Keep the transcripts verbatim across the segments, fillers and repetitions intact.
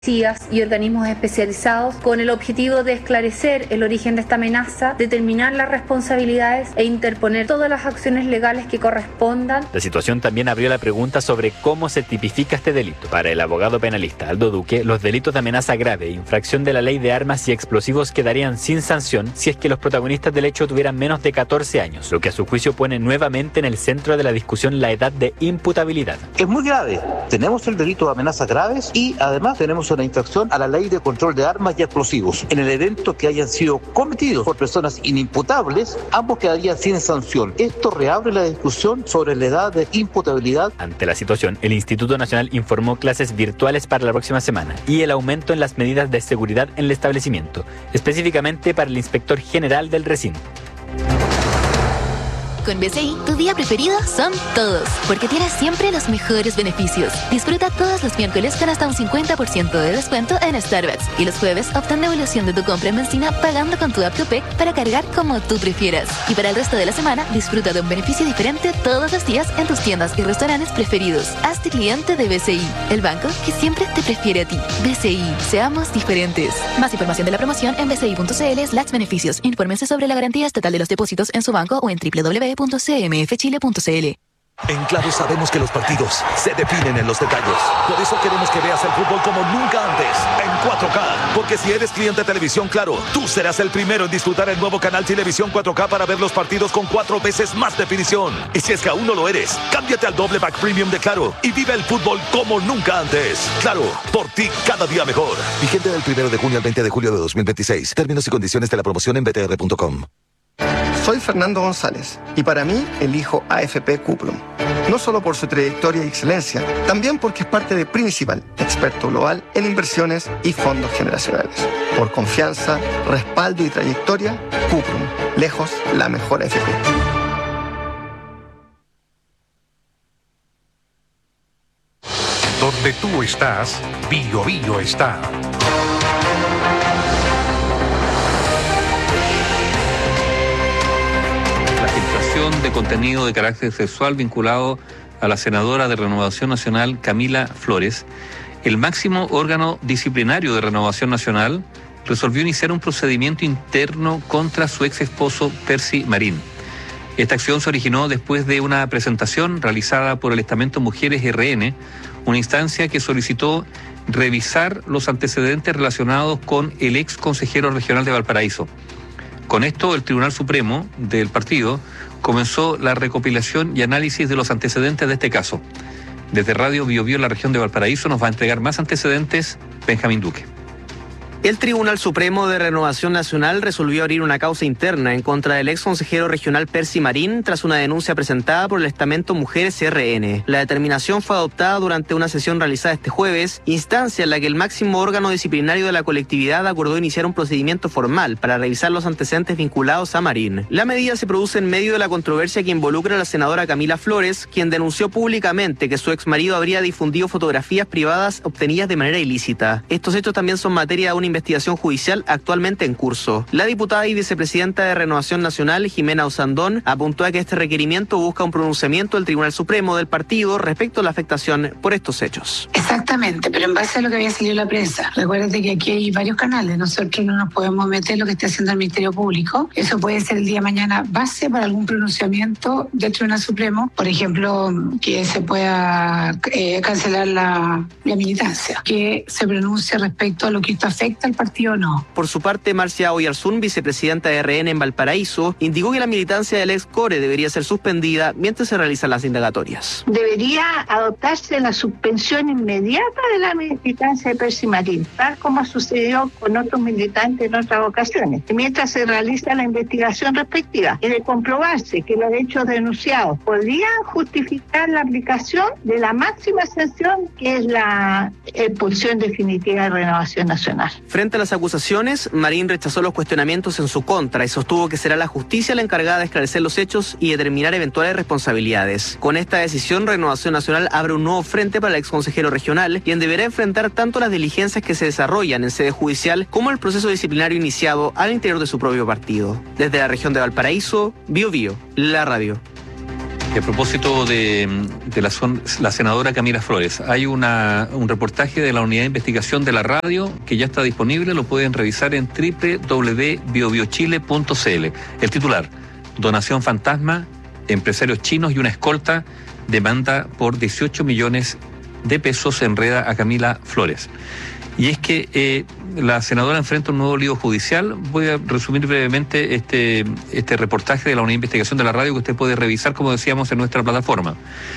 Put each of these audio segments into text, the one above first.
y organismos especializados con el objetivo de esclarecer el origen de esta amenaza, determinar las responsabilidades e interponer todas las acciones legales que correspondan. La situación también abrió la pregunta sobre cómo se tipifica este delito. Para el abogado penalista Aldo Duque, los delitos de amenaza grave e infracción de la ley de armas y explosivos quedarían sin sanción si es que los protagonistas del hecho tuvieran menos de catorce años, lo que a su juicio pone nuevamente en el centro de la discusión la edad de imputabilidad. Es muy grave. Tenemos el delito de amenazas graves y además tenemos una infracción a la ley de control de armas y explosivos. En el evento que hayan sido cometidos por personas inimputables, ambos quedarían sin sanción. Esto reabre la discusión sobre la edad de imputabilidad. Ante la situación, el Instituto Nacional informó clases virtuales para la próxima semana y el aumento en las medidas de seguridad en el establecimiento, específicamente para el inspector general del recinto. Con B C I, tu día preferido son todos, porque tienes siempre los mejores beneficios. Disfruta todos los miércoles con hasta un cincuenta por ciento de descuento en Starbucks y los jueves obtén devolución de tu compra en benzina pagando con tu app Copec para cargar como tú prefieras. Y para el resto de la semana, disfruta de un beneficio diferente todos los días en tus tiendas y restaurantes preferidos. Hazte cliente de B C I, el banco que siempre te prefiere a ti. B C I, seamos diferentes. Más información de la promoción en bci.cl slash beneficios. Infórmense sobre la garantía estatal de los depósitos en su banco o en doble u doble u doble u punto c m f chile punto c l. En Claro sabemos que los partidos se definen en los detalles. Por eso queremos que veas el fútbol como nunca antes, en cuatro K. Porque si eres cliente de Televisión Claro, tú serás el primero en disfrutar el nuevo canal Televisión cuatro K para ver los partidos con cuatro veces más definición. Y si es que aún no lo eres, cámbiate al doble pack premium de Claro y vive el fútbol como nunca antes. Claro, por ti cada día mejor. Vigente del primero de junio al veinte de julio de dos mil veintiséis. Términos y condiciones de la promoción en b t r punto com. Soy Fernando González y para mí elijo A F P Cuprum. No solo por su trayectoria y excelencia, también porque es parte de Principal, experto global en inversiones y fondos generacionales. Por confianza, respaldo y trayectoria, Cuprum, lejos la mejor A F P. Donde tú estás, Bio Bio está. De contenido de carácter sexual vinculado a la senadora de Renovación Nacional Camila Flores, el máximo órgano disciplinario de Renovación Nacional resolvió iniciar un procedimiento interno contra su ex esposo Percy Marín. Esta acción se originó después de una presentación realizada por el estamento Mujeres R N, una instancia que solicitó revisar los antecedentes relacionados con el ex consejero regional de Valparaíso. Con esto, el Tribunal Supremo del partido comenzó la recopilación y análisis de los antecedentes de este caso. Desde Radio Bio Bio, la región de Valparaíso, nos va a entregar más antecedentes Benjamín Duque. El Tribunal Supremo de Renovación Nacional resolvió abrir una causa interna en contra del ex consejero regional Percy Marín tras una denuncia presentada por el estamento Mujeres R N. La determinación fue adoptada durante una sesión realizada este jueves, instancia en la que el máximo órgano disciplinario de la colectividad acordó iniciar un procedimiento formal para revisar los antecedentes vinculados a Marín. La medida se produce en medio de la controversia que involucra a la senadora Camila Flores, quien denunció públicamente que su ex marido habría difundido fotografías privadas obtenidas de manera ilícita. Estos hechos también son materia de una investigación judicial actualmente en curso. La diputada y vicepresidenta de Renovación Nacional, Jimena Osandón, apuntó a que este requerimiento busca un pronunciamiento del Tribunal Supremo del partido respecto a la afectación por estos hechos. Exactamente, pero en base a lo que había salido en la prensa. Recuérdate que aquí hay varios canales, nosotros no nos podemos meter en lo que está haciendo el Ministerio Público. Eso puede ser el día de mañana base para algún pronunciamiento del Tribunal Supremo, por ejemplo, que se pueda eh, cancelar la, la militancia, que se pronuncie respecto a lo que esto afecta al partido o no. Por su parte, Marcia Oyarzún, vicepresidenta de R N en Valparaíso, indicó que la militancia del ex Core debería ser suspendida mientras se realizan las indagatorias. Debería adoptarse la suspensión inmediata de la militancia de Percy Marín, tal como sucedió con otros militantes en otras ocasiones, mientras se realiza la investigación respectiva y de comprobarse que los hechos denunciados podrían justificar la aplicación de la máxima sanción, que es la expulsión definitiva de Renovación Nacional. Frente a las acusaciones, Marín rechazó los cuestionamientos en su contra y sostuvo que será la justicia la encargada de esclarecer los hechos y determinar eventuales responsabilidades. Con esta decisión, Renovación Nacional abre un nuevo frente para el exconsejero regional, quien deberá enfrentar tanto las diligencias que se desarrollan en sede judicial como el proceso disciplinario iniciado al interior de su propio partido. Desde la región de Valparaíso, Bio Bio, la radio. Y a propósito de, de la, son, la senadora Camila Flores, hay una, un reportaje de la unidad de investigación de la radio que ya está disponible, lo pueden revisar en doble u doble u doble u punto bio bio chile punto c l. El titular: donación fantasma, empresarios chinos y una escolta demanda por dieciocho millones de pesos enreda a Camila Flores. Y es que eh, la senadora enfrenta un nuevo lío judicial. Voy a resumir brevemente este, este reportaje de la unidad de investigación de la radio que usted puede revisar, como decíamos, en nuestra plataforma.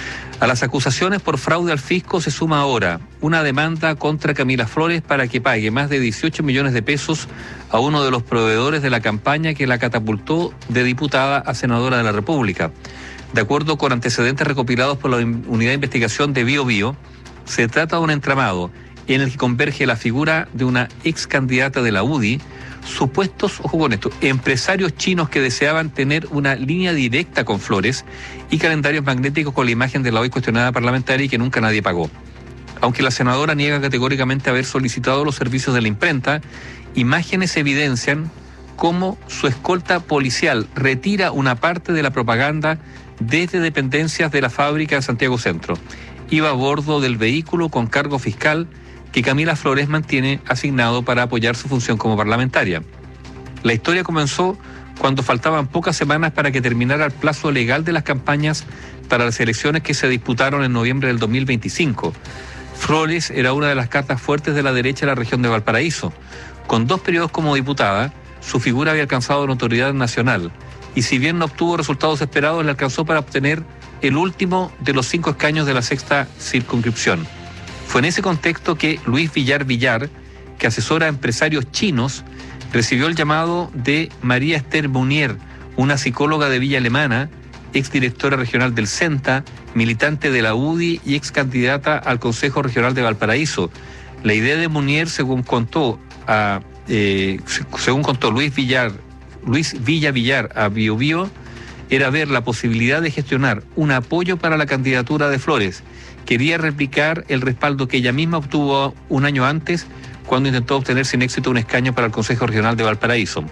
A las acusaciones por fraude al fisco se suma ahora una demanda contra Camila Flores para que pague más de dieciocho millones de pesos a uno de los proveedores de la campaña que la catapultó de diputada a senadora de la República. De acuerdo con antecedentes recopilados por la unidad de investigación de Bio Bio, se trata de un entramado en el que converge la figura de una ex candidata de la U D I, supuestos, ojo con esto, empresarios chinos que deseaban tener una línea directa con Flores y calendarios magnéticos con la imagen de la hoy cuestionada parlamentaria y que nunca nadie pagó. Aunque la senadora niega categóricamente haber solicitado los servicios de la imprenta, imágenes evidencian cómo su escolta policial retira una parte de la propaganda desde dependencias de la fábrica de Santiago Centro. Iba a bordo del vehículo con cargo fiscal que Camila Flores mantiene asignado para apoyar su función como parlamentaria. La historia comenzó cuando faltaban pocas semanas para que terminara el plazo legal de las campañas para las elecciones que se disputaron en noviembre del dos mil veinticinco. Flores era una de las cartas fuertes de la derecha de la región de Valparaíso. Con dos periodos como diputada, su figura había alcanzado notoriedad nacional, y si bien no obtuvo resultados esperados, le alcanzó para obtener el último de los cinco escaños de la sexta circunscripción. Fue en ese contexto que Luis Villar Villar, que asesora a empresarios chinos, recibió el llamado de María Esther Munier, una psicóloga de Villa Alemana, exdirectora regional del CENTA, militante de la U D I y ex candidata al Consejo Regional de Valparaíso. La idea de Munier, según contó a, eh, según contó Luis Villar, Luis Villa Villar a Bio Bio, era ver la posibilidad de gestionar un apoyo para la candidatura de Flores. Quería replicar el respaldo que ella misma obtuvo un año antes cuando intentó obtener sin éxito un escaño para el Consejo Regional de Valparaíso.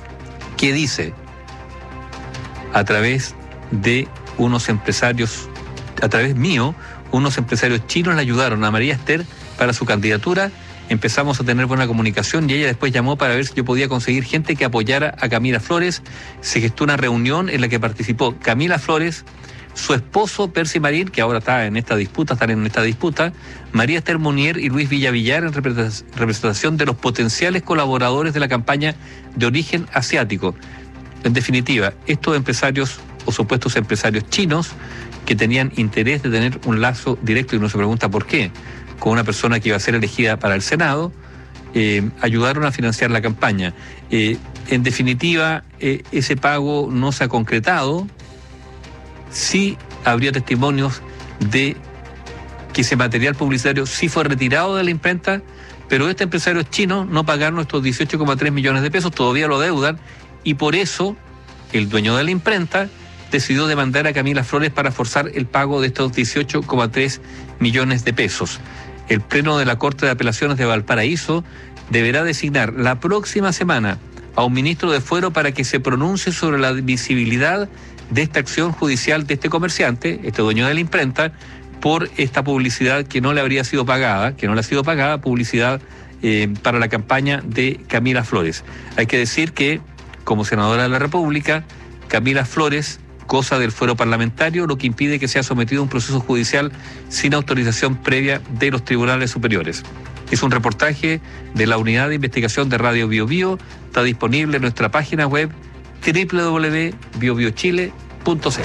¿Qué dice? A través de unos empresarios, a través mío, unos empresarios chinos le ayudaron a María Esther para su candidatura. Empezamos a tener buena comunicación y ella después llamó para ver si yo podía conseguir gente que apoyara a Camila Flores. Se gestó una reunión en la que participó Camila Flores, su esposo Percy Marín, que ahora está en esta disputa, están en esta disputa, María Esther Munier y Luis Villavillar en representación de los potenciales colaboradores de la campaña de origen asiático. En definitiva, estos empresarios o supuestos empresarios chinos que tenían interés de tener un lazo directo, y uno se pregunta por qué, con una persona que iba a ser elegida para el Senado, eh, ayudaron a financiar la campaña. Eh, en definitiva, eh, ese pago no se ha concretado. Sí habría testimonios de que ese material publicitario sí fue retirado de la imprenta, pero este empresario chino no pagaron estos dieciocho coma tres millones de pesos, todavía lo deudan, y por eso el dueño de la imprenta decidió demandar a Camila Flores para forzar el pago de estos dieciocho coma tres millones de pesos. El Pleno de la Corte de Apelaciones de Valparaíso deberá designar la próxima semana a un ministro de Fuero para que se pronuncie sobre la visibilidad de esta acción judicial de este comerciante, este dueño de la imprenta, por esta publicidad que no le habría sido pagada, que no le ha sido pagada, publicidad eh, para la campaña de Camila Flores. Hay que decir que, como senadora de la República, Camila Flores goza del fuero parlamentario, lo que impide que sea sometido a un proceso judicial sin autorización previa de los tribunales superiores. Es un reportaje de la Unidad de Investigación de Radio Bio Bio, está disponible en nuestra página web doble u doble u doble u punto bio bio chile punto c l.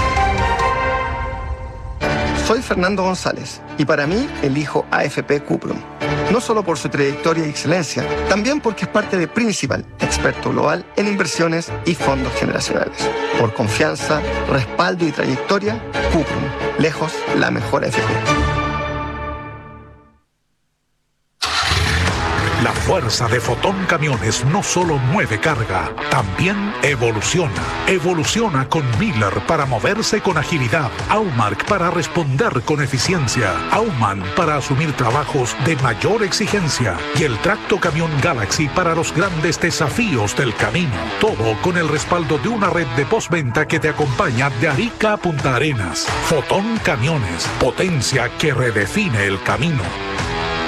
Soy Fernando González y para mí elijo A F P Cuprum. No solo por su trayectoria y excelencia, también porque es parte de Principal, experto global en inversiones y fondos generacionales. Por confianza, respaldo y trayectoria, Cuprum, lejos la mejor A F P. La fuerza de Fotón Camiones no solo mueve carga, también evoluciona. Evoluciona con Miller para moverse con agilidad, Aumark para responder con eficiencia, Aumann para asumir trabajos de mayor exigencia y el Tracto Camión Galaxy para los grandes desafíos del camino. Todo con el respaldo de una red de postventa que te acompaña de Arica a Punta Arenas. Fotón Camiones, potencia que redefine el camino.